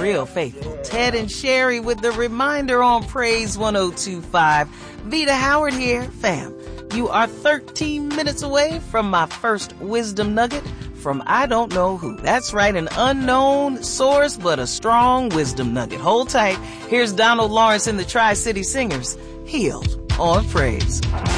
real faithful. Ted and Sherry with the reminder on Praise 102.5. Vita Howard here. Fam, you are 13 minutes away from my first wisdom nugget from I don't know who. That's right, an unknown source, but a strong wisdom nugget. Hold tight. Here's Donald Lawrence and the Tri-City Singers, Healed on Praise.